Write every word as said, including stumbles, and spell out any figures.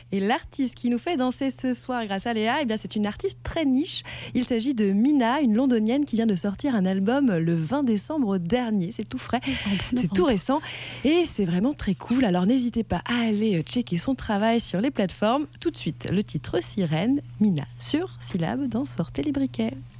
Et l'artiste qui nous fait danser ce soir grâce à Léa, eh bien, c'est une artiste très niche. Il s'agit de Mina, une londonienne qui vient de sortir un album le vingt décembre dernier. C'est tout frais, c'est tout récent et c'est vraiment très cool. Alors n'hésitez pas à aller checker son travail sur les plateformes. Tout de suite, le titre Sirène, Mina sur Syllab dans Sortez les briquets.